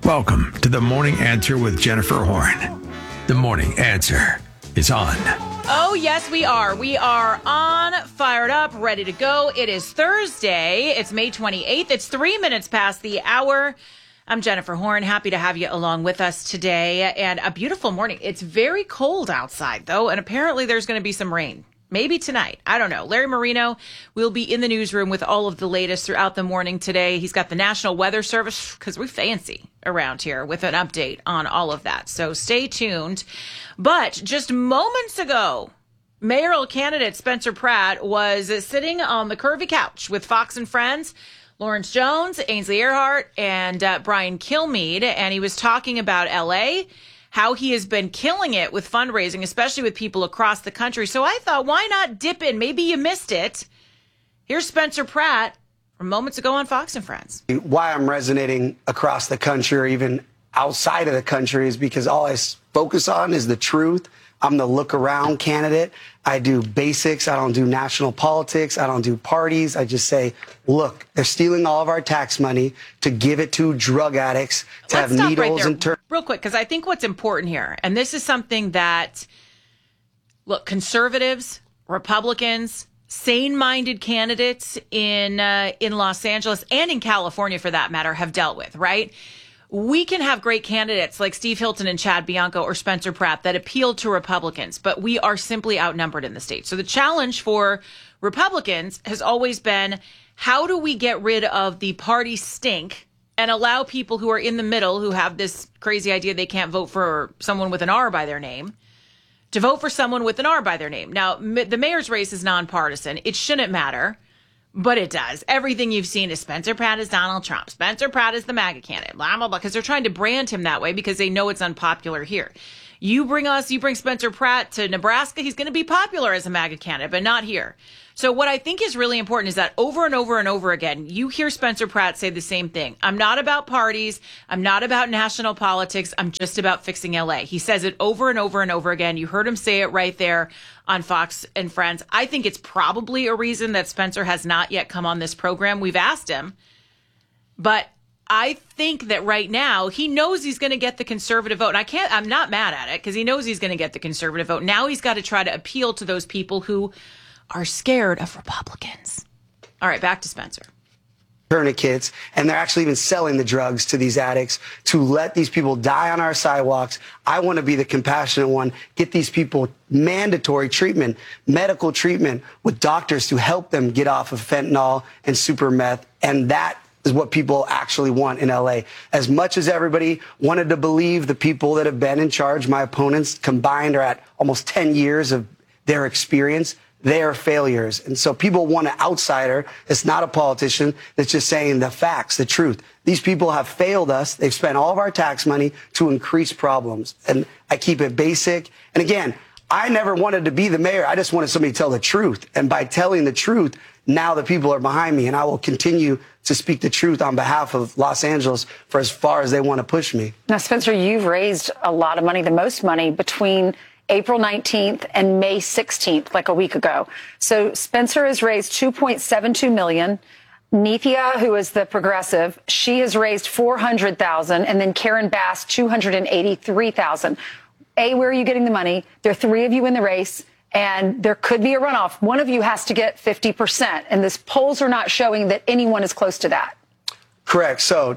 Welcome to the Morning Answer with Jennifer Horn. The Morning Answer is on. Oh, yes, we are. We are on, fired up, ready to go. It is Thursday. It's May 28th. It's 3 minutes past the hour. I'm Jennifer Horn. Happy to have you along with us today. And a beautiful morning. It's very cold outside, though, and apparently there's going to be some rain. Maybe tonight. I don't know. Larry Marino will be in the newsroom with all of the latest throughout the morning today. He's got the National Weather Service, because we're fancy around here, with an update on all of that. So stay tuned. But just moments ago, mayoral candidate Spencer Pratt was sitting on the curvy couch with Fox and Friends, Lawrence Jones, Ainsley Earhardt, and Brian Kilmeade. And he was talking about L.A., how he has been killing it with fundraising, especially with people across the country. So I thought, why not dip in? Maybe you missed it. Here's Spencer Pratt from moments ago on Fox and Friends. Why I'm resonating across the country or even outside of the country is because all I focus on is the truth. I'm the look around candidate. I do basics. I don't do national politics. I don't do parties. I just say, look, they're stealing all of our tax money to give it to drug addicts, to Let's have stop needles right there, and real quick, because I think what's important here, and this is something that, look, conservatives, Republicans, sane-minded candidates in Los Angeles and in California, for that matter, have dealt with, right? We can have great candidates like Steve Hilton and Chad Bianco or Spencer Pratt that appeal to Republicans, but we are simply outnumbered in the state. So the challenge for Republicans has always been, how do we get rid of the party stink and allow people who are in the middle, who have this crazy idea they can't vote for someone with an R by their name, to vote for someone with an R by their name. Now, the mayor's race is nonpartisan. It shouldn't matter. But it does. Everything you've seen is Spencer Pratt is Donald Trump. Spencer Pratt is the MAGA candidate, blah, blah, blah, because they're trying to brand him that way because they know it's unpopular here. You bring Spencer Pratt to Nebraska, he's going to be popular as a MAGA candidate, but not here. So what I think is really important is that over and over and over again, you hear Spencer Pratt say the same thing. I'm not about parties. I'm not about national politics. I'm just about fixing LA. He says it over and over and over again. You heard him say it right there on Fox and Friends. I think it's probably a reason that Spencer has not yet come on this program. We've asked him, but I think that right now he knows he's going to get the conservative vote. And I'm not mad at it because he knows he's going to get the conservative vote. Now he's got to try to appeal to those people who are scared of Republicans. All right, back to Spencer. Tourniquets, and they're actually even selling the drugs to these addicts to let these people die on our sidewalks. I want to be the compassionate one, get these people mandatory treatment, medical treatment with doctors to help them get off of fentanyl and super meth, and that is what people actually want in LA. As much as everybody wanted to believe the people that have been in charge, my opponents combined are at almost 10 years of their experience. They are failures. And so people want an outsider that's not a politician, that's just saying the facts, the truth. These people have failed us. They've spent all of our tax money to increase problems. And I keep it basic. And again, I never wanted to be the mayor. I just wanted somebody to tell the truth. And by telling the truth, now the people are behind me. And I will continue to speak the truth on behalf of Los Angeles for as far as they want to push me. Now, Spencer, you've raised a lot of money, the most money between April 19th and May 16th, like a week ago. So Spencer has raised $2.72 million. Nithya, who is the progressive, she has raised $400,000, and then Karen Bass, $283,000. Where are you getting the money? There are three of you in the race, and there could be a runoff. One of you has to get 50%, and this polls are not showing that anyone is close to that. Correct. So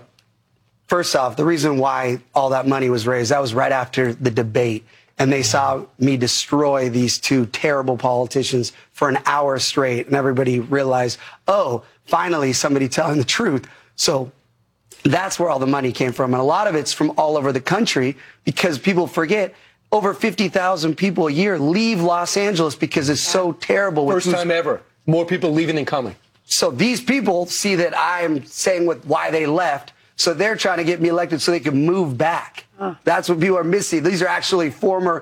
first off, the reason why all that money was raised, that was right after the debate. And they saw me destroy these two terrible politicians for an hour straight. And everybody realized, oh, finally somebody telling the truth. So that's where all the money came from. And a lot of it's from all over the country because people forget over 50,000 people a year leave Los Angeles because it's so terrible. First time ever. More people leaving than coming. So these people see that I'm saying why they left. So they're trying to get me elected so they can move back. That's what people are missing. These are actually former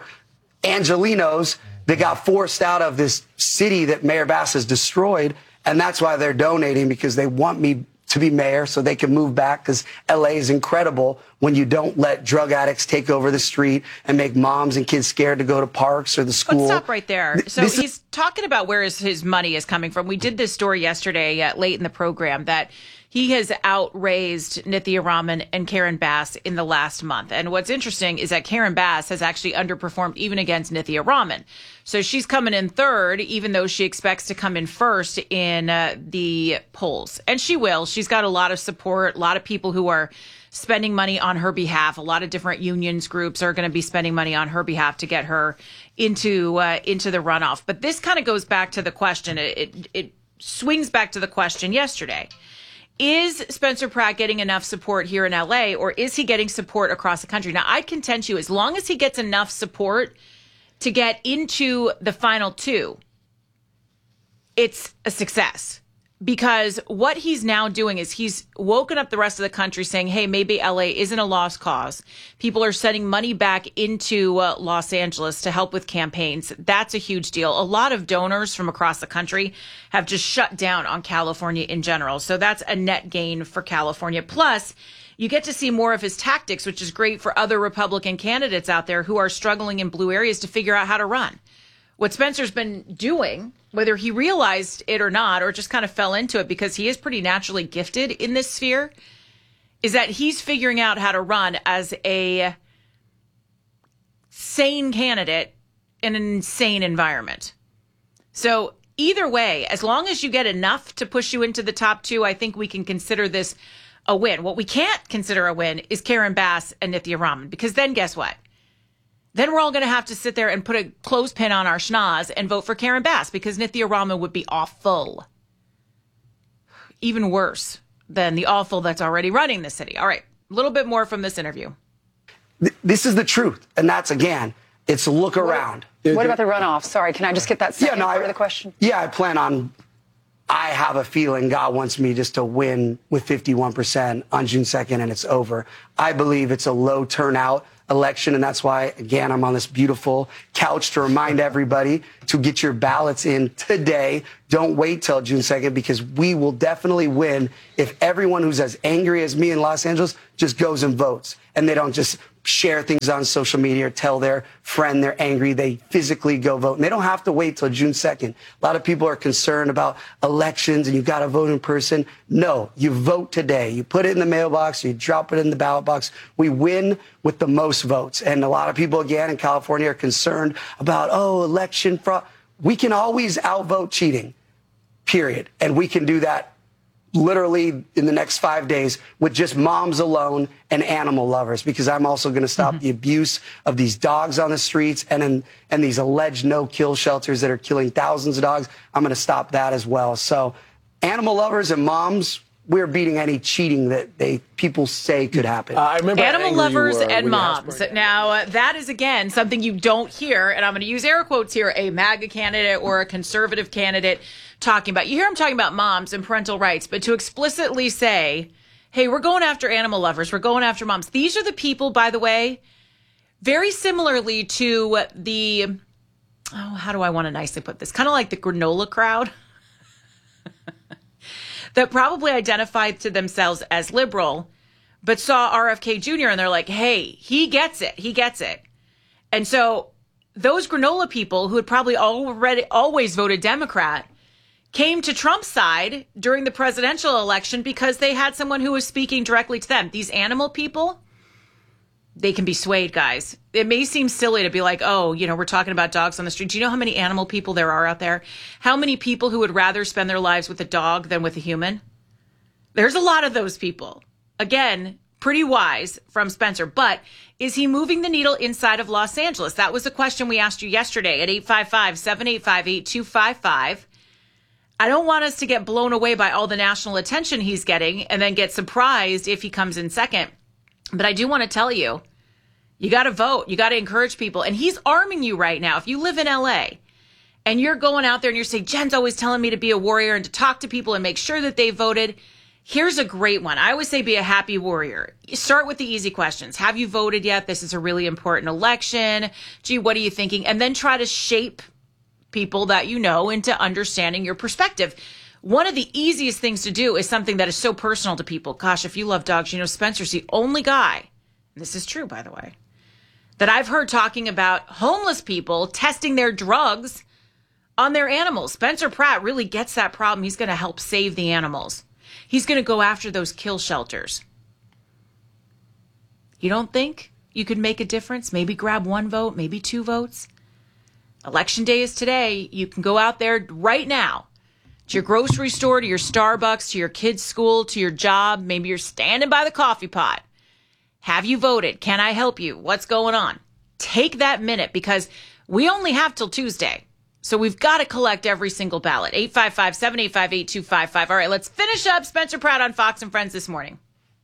Angelinos that got forced out of this city that Mayor Bass has destroyed. And that's why they're donating, because they want me to be mayor so they can move back, because LA is incredible when you don't let drug addicts take over the street and make moms and kids scared to go to parks or the school. Let's stop right there. So he's talking about where his money is coming from. We did this story yesterday late in the program that he has outraised Nithya Raman and Karen Bass in the last month. And what's interesting is that Karen Bass has actually underperformed even against Nithya Raman. So she's coming in third, even though she expects to come in first in the polls. And she will. She's got a lot of support, a lot of people who are spending money on her behalf. A lot of different unions groups are going to be spending money on her behalf to get her into the runoff. But this kind of goes back to the question. It swings back to the question yesterday. Is Spencer Pratt getting enough support here in LA, or is he getting support across the country? Now, I contend to you, as long as he gets enough support to get into the final two, it's a success. Because what he's now doing is he's woken up the rest of the country saying, hey, maybe LA isn't a lost cause. People are sending money back into Los Angeles to help with campaigns. That's a huge deal. A lot of donors from across the country have just shut down on California in general. So that's a net gain for California. Plus, you get to see more of his tactics, which is great for other Republican candidates out there who are struggling in blue areas to figure out how to run. What Spencer's been doing, whether he realized it or not, or just kind of fell into it because he is pretty naturally gifted in this sphere, is that he's figuring out how to run as a sane candidate in an insane environment. So either way, as long as you get enough to push you into the top two, I think we can consider this a win. What we can't consider a win is Karen Bass and Nithya Raman, because then guess what? Then we're all going to have to sit there and put a clothespin on our schnoz and vote for Karen Bass, because Nithya Raman would be awful. Even worse than the awful that's already running the city. All right, a little bit more from this interview. This is the truth. And that's, again, it's a look around. What about the runoff? Sorry, can I just get that second part of the question? Yeah, I have a feeling God wants me just to win with 51% on June 2nd, and it's over. I believe it's a low turnout election, and that's why, again, I'm on this beautiful couch to remind everybody to get your ballots in today. Don't wait till June 2nd, because we will definitely win if everyone who's as angry as me in Los Angeles just goes and votes, and they don't just share things on social media or tell their friend they're angry. They physically go vote. And they don't have to wait till June 2nd. A lot of people are concerned about elections and you've got to vote in person. No, you vote today. You put it in the mailbox, you drop it in the ballot box. We win with the most votes. And a lot of people, again, in California are concerned about, election fraud. We can always outvote cheating, period. And we can do that literally in the next 5 days with just moms alone and animal lovers, because I'm also going to stop the abuse of these dogs on the streets and these alleged no-kill shelters that are killing thousands of dogs. I'm going to stop that as well. So animal lovers and moms, we're beating any cheating that people say could happen. I remember animal lovers and moms. Now, that is, again, something you don't hear, and I'm going to use air quotes here, a MAGA candidate or a conservative candidate talking about. You hear them talking about moms and parental rights, but to explicitly say, hey, we're going after animal lovers, we're going after moms. These are the people, by the way, very similarly to the, how do I want to nicely put this? Kind of like the granola crowd. That probably identified to themselves as liberal, but saw RFK Jr. and they're like, hey, he gets it. He gets it. And so those granola people who had probably always voted Democrat came to Trump's side during the presidential election because they had someone who was speaking directly to them. These animal people, they can be swayed, guys. It may seem silly to be like, we're talking about dogs on the street. Do you know how many animal people there are out there? How many people who would rather spend their lives with a dog than with a human? There's a lot of those people. Again, pretty wise from Spencer. But is he moving the needle inside of Los Angeles? That was the question we asked you yesterday at 855-785-8255. I don't want us to get blown away by all the national attention he's getting and then get surprised if he comes in second. But I do want to tell you, you got to vote. You got to encourage people. And he's arming you right now. If you live in LA and you're going out there and you're saying, Jen's always telling me to be a warrior and to talk to people and make sure that they voted. Here's a great one. I always say be a happy warrior. You start with the easy questions. Have you voted yet? This is a really important election. Gee, what are you thinking? And then try to shape people that you know into understanding your perspective. One of the easiest things to do is something that is so personal to people. Gosh, if you love dogs, Spencer's the only guy, and this is true, by the way, that I've heard talking about homeless people testing their drugs on their animals. Spencer Pratt really gets that problem. He's going to help save the animals. He's going to go after those kill shelters. You don't think you could make a difference? Maybe grab 1 vote, maybe 2 votes? Election day is today. You can go out there right now to your grocery store, to your Starbucks, to your kid's school, to your job. Maybe you're standing by the coffee pot. Have you voted? Can I help you? What's going on? Take that minute, because we only have till Tuesday. So we've got to collect every single ballot. 855-785-8255. All right, let's finish up Spencer Pratt on Fox and Friends this morning.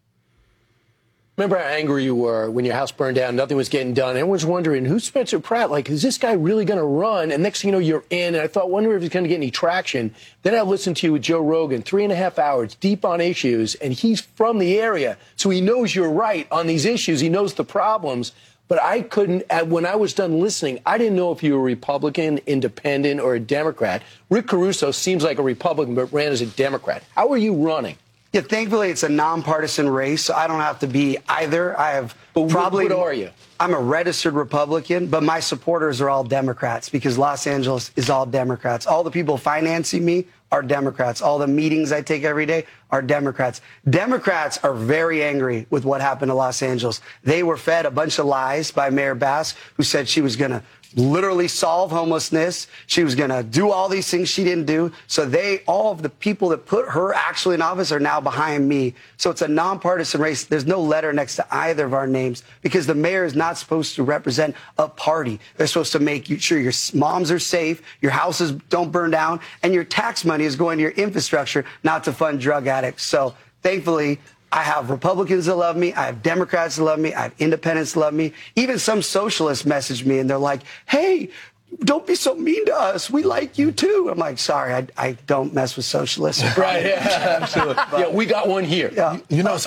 Remember how angry you were when your house burned down, nothing was getting done. Everyone's wondering, who's Spencer Pratt? Like, is this guy really going to run? And next thing you know, you're in. And I thought, wonder if he's going to get any traction. Then I listened to you with Joe Rogan, 3.5 hours, deep on issues. And he's from the area, so he knows you're right on these issues. He knows the problems. But I couldn't, when I was done listening, I didn't know if you were a Republican, independent, or a Democrat. Rick Caruso seems like a Republican, but ran as a Democrat. How are you running? Yeah, thankfully it's a nonpartisan race, so I don't have to be either. I have But probably. what are you? I'm a registered Republican, but my supporters are all Democrats because Los Angeles is all Democrats. All the people financing me are Democrats. All the meetings I take every day are Democrats. Democrats are very angry with what happened to Los Angeles. They were fed a bunch of lies by Mayor Bass, who said she was going to literally solve homelessness. She was going to do all these things she didn't do. So all of the people that put her actually in office are now behind me. So it's a nonpartisan race. There's no letter next to either of our names because the mayor is not supposed to represent a party. They're supposed to make sure your moms are safe, your houses don't burn down, and your tax money is going to your infrastructure, not to fund drug addicts. So thankfully, I have Republicans that love me. I have Democrats that love me. I have independents that love me. Even some socialists message me and they're like, hey, don't be so mean to us. We like you too. I'm like, sorry, I don't mess with socialists. Right, yeah, absolutely. Yeah, we got one here. Yeah,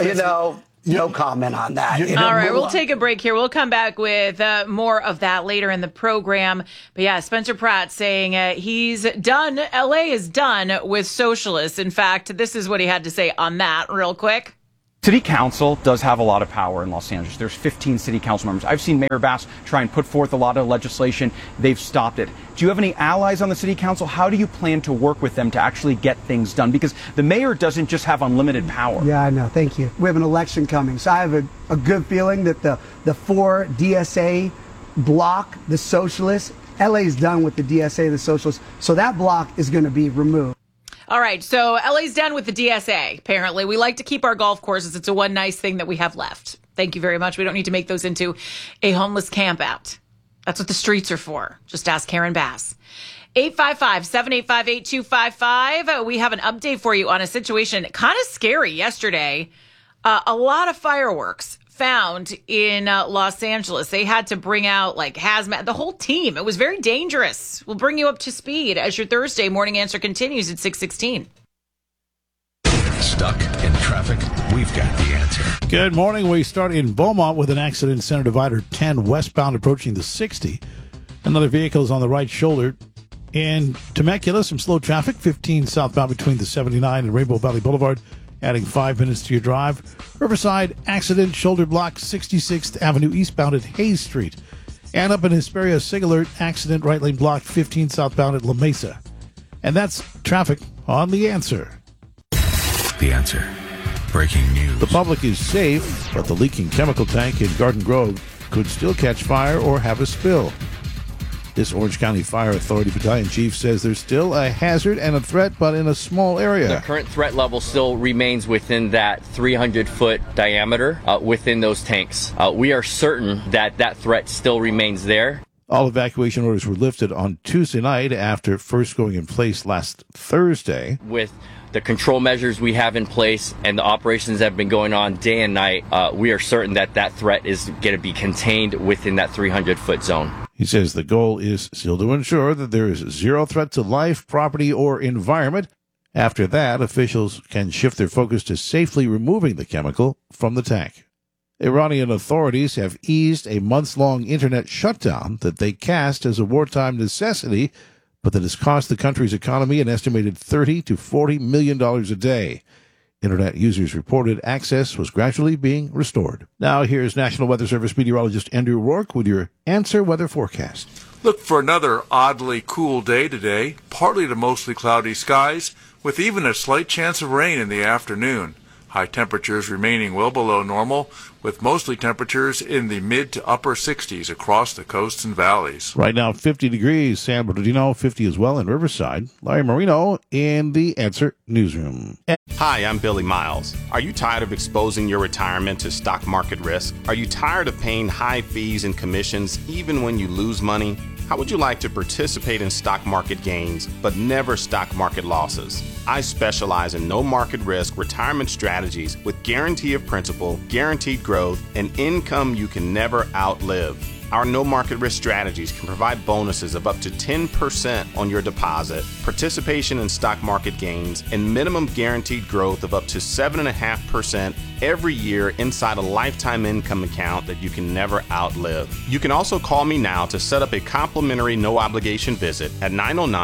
no comment on that. All right, we'll take a break here. We'll come back with more of that later in the program. But yeah, Spencer Pratt saying he's done. LA is done with socialists. In fact, this is what he had to say on that real quick. City Council does have a lot of power in Los Angeles. There's 15 city council members. I've seen Mayor Bass try and put forth a lot of legislation. They've stopped it. Do you have any allies on the city council? How do you plan to work with them to actually get things done? Because the mayor doesn't just have unlimited power. Yeah, I know. Thank you. We have an election coming, so I have a good feeling that the 4 DSA block, the socialists, LA's done with the DSA, the socialists, so that block is going to be removed. All right, so LA's done with the DSA, apparently. We like to keep our golf courses. It's a one nice thing that we have left. Thank you very much. We don't need to make those into a homeless camp out. That's what the streets are for. Just ask Karen Bass. 855-785-8255. We have an update for you on a situation kind of scary yesterday. A lot of fireworks found in Los Angeles. They had to bring out like hazmat, the whole team. It was very dangerous. We'll bring you up to speed as your Thursday morning answer continues at 6:16. Stuck in traffic? We've got the answer. Good morning. We start in Beaumont with an accident. Center Divider 10 westbound approaching the 60. Another vehicle is on the right shoulder. In Temecula, some slow traffic. 15 southbound between the 79 and Rainbow Valley Boulevard, adding 5 minutes to your drive. Riverside, accident, shoulder block, 66th Avenue eastbound at Hayes Street. And up in Hesperia, SIG alert, accident, right lane blocked, 15 southbound at La Mesa. And that's traffic on The Answer. The Answer. Breaking news. The public is safe, but the leaking chemical tank in Garden Grove could still catch fire or have a spill. This Orange County Fire Authority Battalion Chief says there's still a hazard and a threat, but in a small area. The current threat level still remains within that 300-foot diameter within those tanks. We are certain that that threat still remains there. All evacuation orders were lifted on Tuesday night after first going in place last Thursday. With the control measures we have in place and the operations that have been going on day and night, we are certain that that threat is going to be contained within that 300-foot zone. He says the goal is still to ensure that there is zero threat to life, property, or environment. After that, officials can shift their focus to safely removing the chemical from the tank. Iranian authorities have eased a months-long internet shutdown that they cast as a wartime necessity, but that has cost the country's economy an estimated $30 to $40 million a day. Internet users reported access was gradually being restored. Now here's National Weather Service meteorologist Andrew Rourke with your Answer weather forecast. Look for another oddly cool day today, partly to mostly cloudy skies, with even a slight chance of rain in the afternoon. High temperatures remaining well below normal, with mostly temperatures in the mid to upper 60s across the coasts and valleys. Right now, 50 degrees, San Bernardino, 50 as well in Riverside. Larry Marino in the Answer Newsroom. Hi, I'm Billy Miles. Are you tired of exposing your retirement to stock market risk? Are you tired of paying high fees and commissions even when you lose money? How would you like to participate in stock market gains, but never stock market losses? I specialize in no market risk retirement strategies with guarantee of principal, guaranteed growth, and income you can never outlive. Our no market risk strategies can provide bonuses of up to 10% on your deposit, participation in stock market gains, and minimum guaranteed growth of up to 7.5% every year inside a lifetime income account that you can never outlive. You can also call me now to set up a complimentary no obligation visit at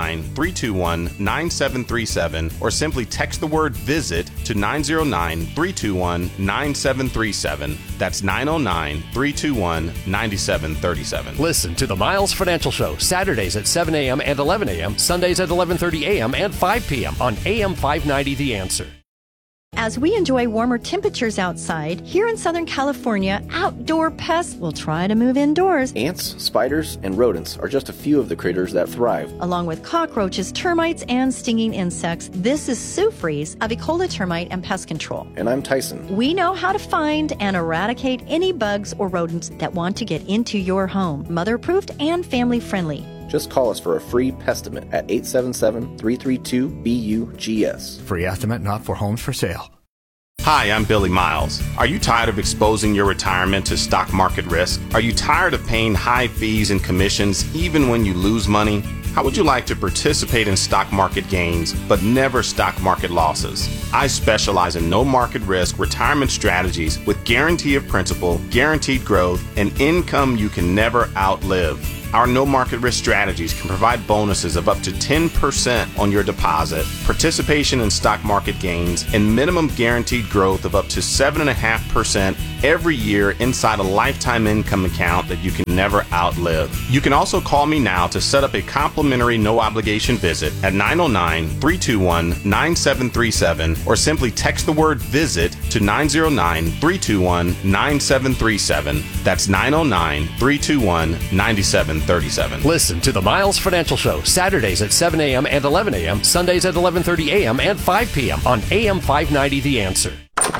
909-321-9737 or simply text the word visit to 909-321-9737. That's 909-321-9737. Listen to the Miles Financial Show Saturdays at 7 a.m. and 11 a.m., Sundays at 11:30 a.m. and 5 p.m. on AM 590 The Answer. As we enjoy warmer temperatures outside, here in Southern California, outdoor pests will try to move indoors. Ants, spiders, and rodents are just a few of the critters that thrive. Along with cockroaches, termites, and stinging insects, this is Sue Fries of Ecola Termite and Pest Control. And I'm Tyson. We know how to find and eradicate any bugs or rodents that want to get into your home. Mother-approved and family-friendly. Just call us for a free pestimate at 877-332-BUGS. Free estimate not for homes for sale. Hi, I'm Billy Miles. Are you tired of exposing your retirement to stock market risk? Are you tired of paying high fees and commissions even when you lose money? How would you like to participate in stock market gains, but never stock market losses? I specialize in no market risk retirement strategies with guarantee of principal, guaranteed growth, and income you can never outlive. Our no market risk strategies can provide bonuses of up to 10% on your deposit, participation in stock market gains, and minimum guaranteed growth of up to 7.5% every year inside a lifetime income account that you can never outlive. You can also call me now to set up a complimentary no obligation visit at 909-321-9737 or simply text the word visit to 909-321-9737. That's 909-321-9737. Listen to the Miles Financial Show Saturdays at 7 a.m. and 11 a.m., Sundays at 11:30 a.m. and 5 p.m. on AM 590 The Answer.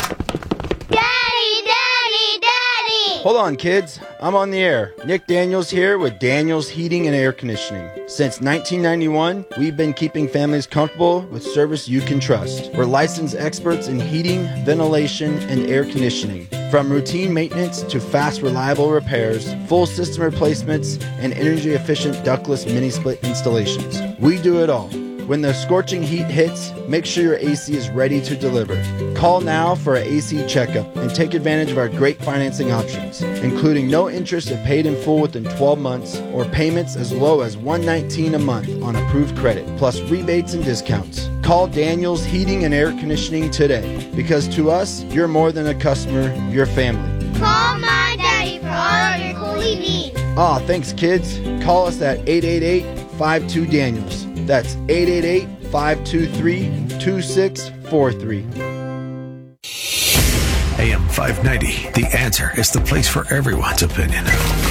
Hold on, kids. I'm on the air. Nick Daniels here with Daniels Heating and Air Conditioning. Since 1991, we've been keeping families comfortable with service you can trust. We're licensed experts in heating, ventilation, and air conditioning. From routine maintenance to fast, reliable repairs, full system replacements, and energy-efficient ductless mini-split installations. We do it all. When the scorching heat hits, make sure your AC is ready to deliver. Call now for an AC checkup and take advantage of our great financing options, including no interest if paid in full within 12 months or payments as low as $119 a month on approved credit, plus rebates and discounts. Call Daniels Heating and Air Conditioning today, because to us, you're more than a customer, you're family. Call my daddy for all of your cooling needs. Aw, thanks, kids. Call us at 888-52-DANIELS. That's 888-523-2643. AM 590, The Answer is the place for everyone's opinion.